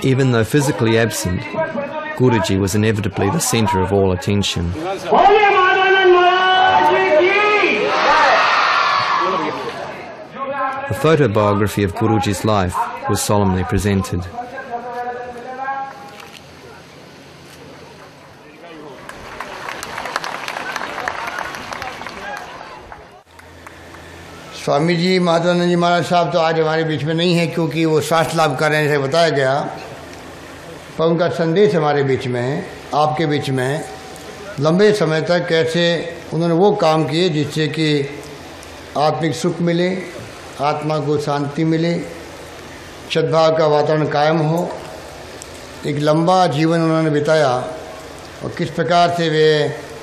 Even though physically absent, Guruji was inevitably the centre of all attention. A photobiography of Guruji's life was solemnly presented. Swami ji Madhavanand जी महाराज साहब तो आज हमारे बीच में नहीं है क्योंकि वो स्वास्थ्य लाभ कर रहे हैं, बताया गया, पर उनका संदेश हमारे बीच में है, आपके बीच में है। लंबे समय तक कैसे उन्होंने वो काम किए जिससे कि आत्मिक सुख मिले, आत्मा को शांति मिले, सद्भाव का वातावरण कायम हो। एक लंबा जीवन उन्होंने बिताया और किस प्रकार से वे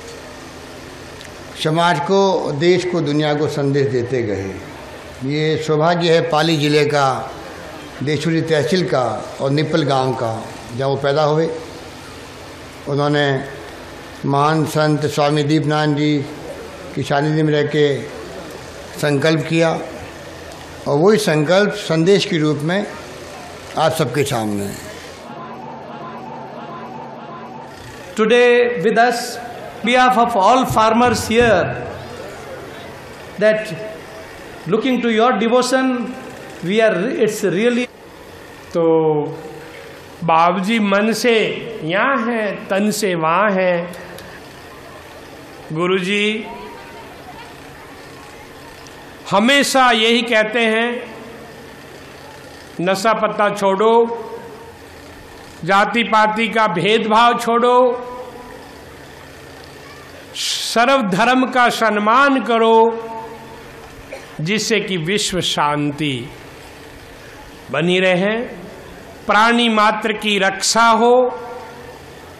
समाज को, देश को, दुनिया को संदेश देते गए। ये सौभाग्य है पाली जिले का, देशुरी तहसील का और निप्पल गांव का, जहाँ वो पैदा हुए। उन्होंने महान संत स्वामी दीपनारायण जी की सानिध्य में रह के संकल्प किया और वही संकल्प संदेश के रूप में आज सबके सामने है। Today with us, behalf of all farmers here, that looking to your devotion, it's really. तो बाबूजी मन से यहाँ हैं, तन से वहाँ हैं। गुरुजी हमेशा यही कहते हैं, नशा पत्ता छोड़ो, जाति पाति का भेदभाव छोड़ो, सर्वधर्म का सम्मान करो, जिससे कि विश्व शांति बनी रहे, प्राणी मात्र की रक्षा हो,